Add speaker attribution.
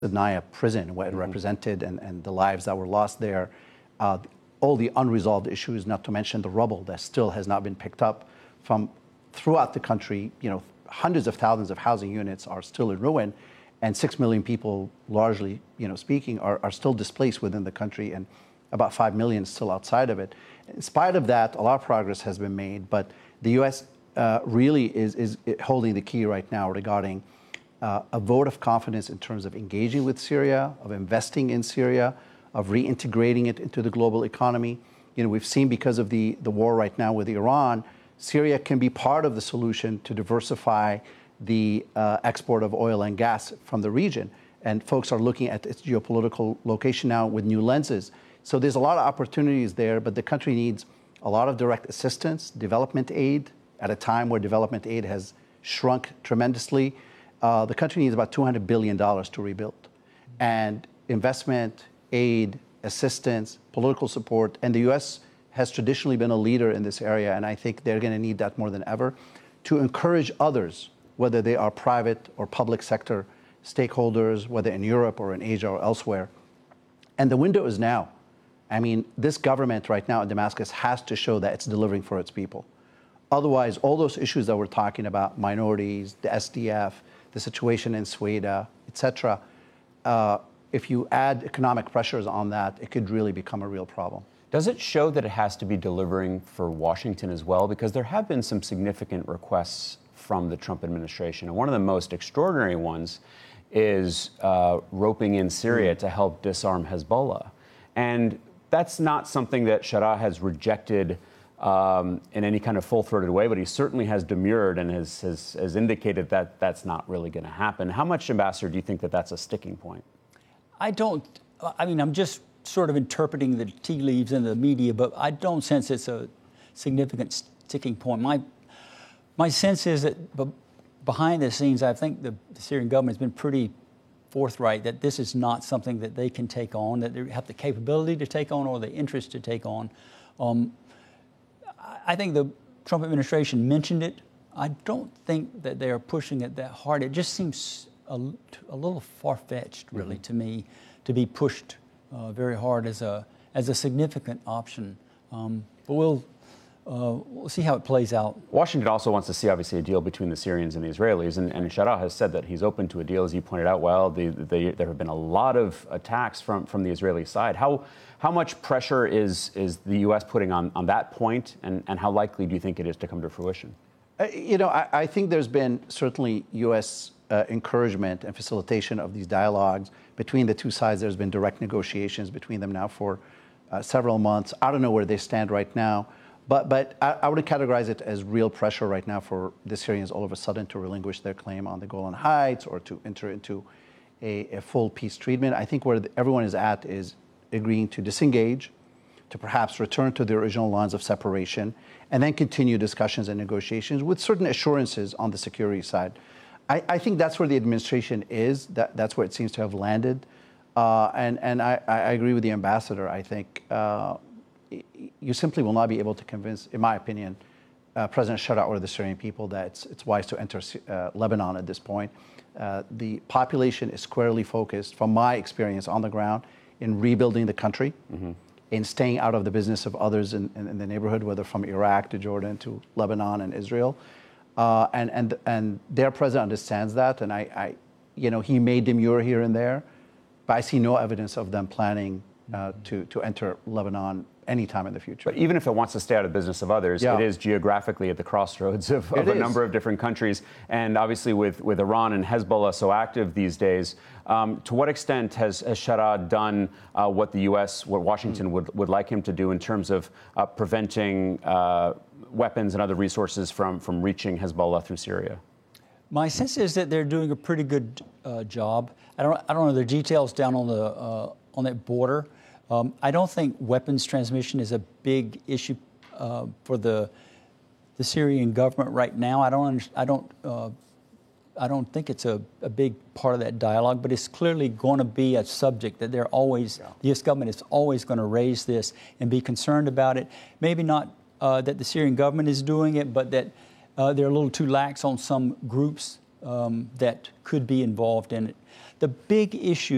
Speaker 1: Naya prison, what it represented, and the lives that were lost there, all the unresolved issues, not to mention the rubble that still has not been picked up from throughout the country. Hundreds of thousands of housing units are still in ruin, and 6 million people, largely, speaking, are still displaced within the country, and about 5 million still outside of it. In spite of that, a lot of progress has been made, but the U.S. Really is holding the key right now regarding a vote of confidence in terms of engaging with Syria, of investing in Syria, of reintegrating it into the global economy. We've seen, because of the war right now with Iran, Syria can be part of the solution to diversify the export of oil and gas from the region. And folks are looking at its geopolitical location now with new lenses. So there's a lot of opportunities there, but the country needs a lot of direct assistance, development aid, at a time where development aid has shrunk tremendously. The country needs about $200 billion to rebuild. And investment, aid, assistance, political support, and the U.S. has traditionally been a leader in this area, and I think they're going to need that more than ever to encourage others, whether they are private or public sector stakeholders, whether in Europe or in Asia or elsewhere. And the window is now. I mean, this government right now in Damascus has to show that it's delivering for its people. Otherwise, all those issues that we're talking about, minorities, the SDF, the situation in Sweden, et cetera, if you add economic pressures on that, it could really become a real problem.
Speaker 2: Does it show that it has to be delivering for Washington as well? Because there have been some significant requests from the Trump administration. And one of the most extraordinary ones is roping in Syria to help disarm Hezbollah. And that's not something that Sharaa has rejected in any kind of full-throated way, but he certainly has demurred and has indicated that that's not really going to happen. How much, Ambassador, do you think that that's a sticking point?
Speaker 3: I'm just sort of interpreting the tea leaves in the media, but I don't sense it's a significant sticking point. My sense is that behind the scenes, I think the Syrian government has been pretty forthright that this is not something that they can take on, that they have the capability to take on or the interest to take on. I think the Trump administration mentioned it. I don't think that they are pushing it that hard. It just seems a little far-fetched, really, to me, to be pushed very hard as a significant option. But we'll see how it plays out.
Speaker 2: Washington also wants to see, obviously, a deal between the Syrians and the Israelis, and Sharaa has said that he's open to a deal, as you pointed out. Well, there have been a lot of attacks from the Israeli side. How much pressure is the U.S. putting on that point, and how likely do you think it is to come to fruition?
Speaker 1: I think there's been certainly U.S. Encouragement and facilitation of these dialogues between the two sides. There's been direct negotiations between them now for several months. I don't know where they stand right now, but I would categorize it as real pressure right now for the Syrians all of a sudden to relinquish their claim on the Golan Heights or to enter into a full peace treatment. I think where everyone is at is agreeing to disengage, to perhaps return to the original lines of separation, and then continue discussions and negotiations with certain assurances on the security side. I think that's where the administration is. That's where it seems to have landed. And I agree with the ambassador. I think you simply will not be able to convince, in my opinion, President Sharaa or the Syrian people that it's wise to enter Lebanon at this point. The population is squarely focused, from my experience on the ground, in rebuilding the country, in staying out of the business of others in the neighborhood, whether from Iraq to Jordan to Lebanon and Israel. And their president understands that, and he may demur here and there, but I see no evidence of them planning to enter Lebanon anytime in the future.
Speaker 2: But even if it wants to stay out of the business of others, it is geographically at the crossroads of a number of different countries. And obviously with Iran and Hezbollah so active these days, to what extent has Sharaa done what the U.S., what Washington would like him to do in terms of preventing weapons and other resources from reaching Hezbollah through Syria?
Speaker 3: My sense is that they're doing a pretty good job. I don't know the details down on that border. I don't think weapons transmission is a big issue for the Syrian government right now. I don't think it's a big part of that dialogue, but it's clearly going to be a subject that the U.S. government is always going to raise this and be concerned about it. Maybe not that the Syrian government is doing it, but that they're a little too lax on some groups that could be involved in it. The big issue